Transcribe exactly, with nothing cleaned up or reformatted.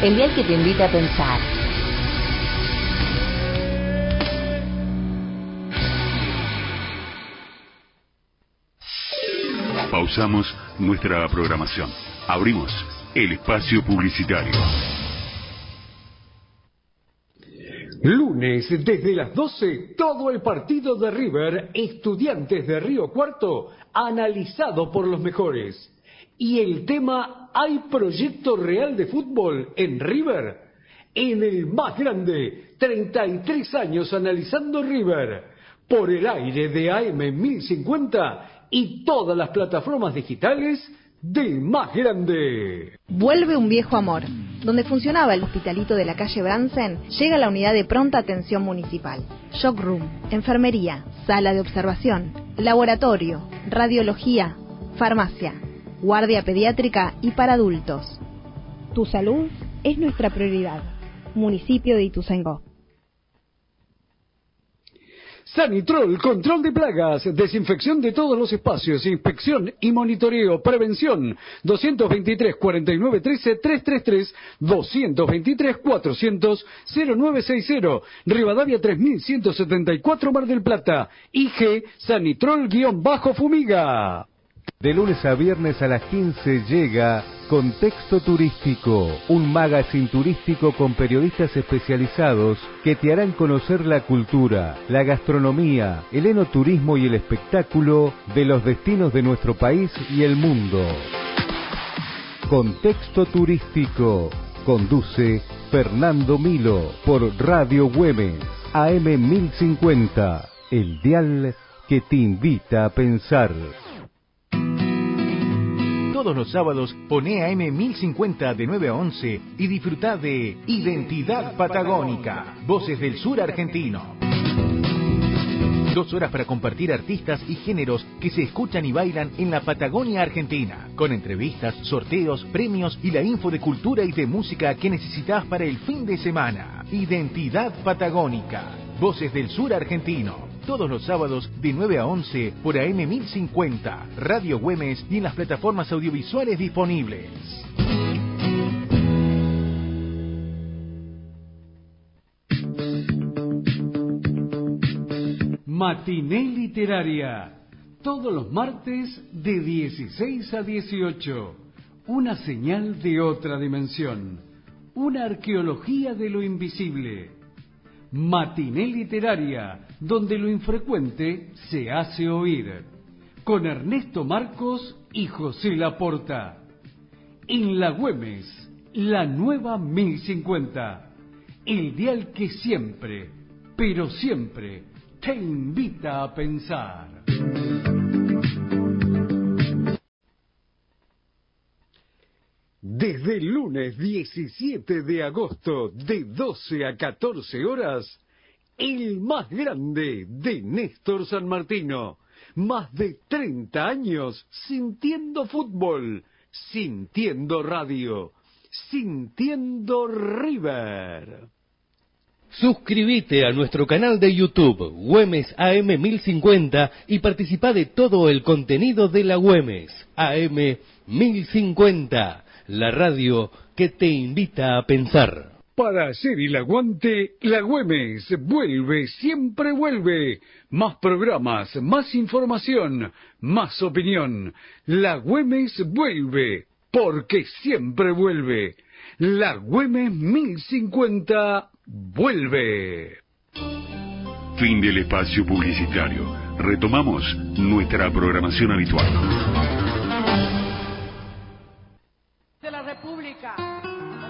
el dial que te invita a pensar. Pausamos nuestra programación. Abrimos el espacio publicitario. Lunes, desde las doce, todo el partido de River, Estudiantes de Río Cuarto, analizado por los mejores. Y el tema, ¿hay proyecto real de fútbol en River? En el más grande, treinta y tres años analizando River, por el aire de A M mil cincuenta y todas las plataformas digitales del más grande. Vuelve un viejo amor. Donde funcionaba el hospitalito de la calle Bransen, llega la unidad de pronta atención municipal. Shock room, enfermería, sala de observación, laboratorio, radiología, farmacia, guardia pediátrica y para adultos. Tu salud es nuestra prioridad. Municipio de Ituzaingó. Sanitrol, control de plagas, desinfección de todos los espacios, inspección y monitoreo, prevención. dos veintitrés, cuarenta y nueve trece, trescientos treinta y tres, dos veintitrés, cuatrocientos, cero nueve sesenta, Rivadavia tres mil ciento setenta y cuatro, Mar del Plata. I G, Sanitrol-Fumiga. De lunes a viernes a las quince llega Contexto Turístico, un magazine turístico con periodistas especializados que te harán conocer la cultura, la gastronomía, el enoturismo y el espectáculo de los destinos de nuestro país y el mundo. Contexto Turístico, conduce Fernando Milo por Radio Güemes, A M mil cincuenta, el dial que te invita a pensar. Todos los sábados poné A M mil cincuenta de nueve a once y disfruta de Identidad Patagónica, Voces del Sur Argentino. Dos horas para compartir artistas y géneros que se escuchan y bailan en la Patagonia Argentina, con entrevistas, sorteos, premios y la info de cultura y de música que necesitas para el fin de semana. Identidad Patagónica, Voces del Sur Argentino. Todos los sábados de nueve a once por A M mil cincuenta, Radio Güemes y en las plataformas audiovisuales disponibles. Matiné Literaria, todos los martes de dieciséis a dieciocho. Una señal de otra dimensión, una arqueología de lo invisible. Matiné Literaria, donde lo infrecuente se hace oír, con Ernesto Marcos y José Laporta. En La Güemes, la nueva mil cincuenta, el dial que siempre, pero siempre, te invita a pensar. Desde el lunes diecisiete de agosto, de doce a catorce horas, el más grande de Néstor San Martino. Más de treinta años sintiendo fútbol, sintiendo radio, sintiendo River. Suscríbete a nuestro canal de YouTube, Güemes A M mil cincuenta, y participa de todo el contenido de la Güemes A M mil cincuenta. La radio que te invita a pensar. Para hacer el aguante, La Güemes vuelve, siempre vuelve. Más programas, más información, más opinión. La Güemes vuelve, porque siempre vuelve. La Güemes mil cincuenta vuelve. Fin del espacio publicitario. Retomamos nuestra programación habitual. De la República.